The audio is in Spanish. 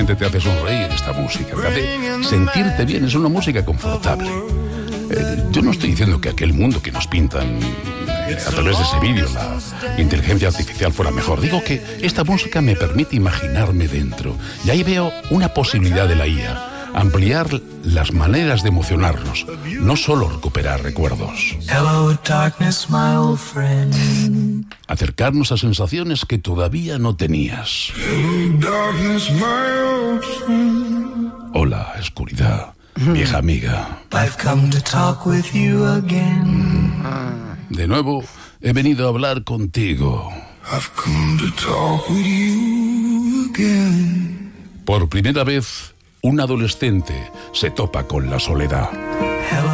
Te hace sonreír esta música, te hace sentirte bien, es una música confortable. Yo no estoy diciendo que aquel mundo que nos pintan a través de ese vídeo, la inteligencia artificial, fuera mejor. Digo que esta música me permite imaginarme dentro, y ahí veo una posibilidad de la IA, ampliar las maneras de emocionarnos, no solo recuperar recuerdos. Hello, darkness, my old friend. Acercarnos a sensaciones que todavía no tenías. Hello, darkness, my old friend. Hola, oscuridad, vieja amiga. I've come to talk with you again. De nuevo, he venido a hablar contigo. I've come to talk with you again. Por primera vez, un adolescente se topa con la soledad.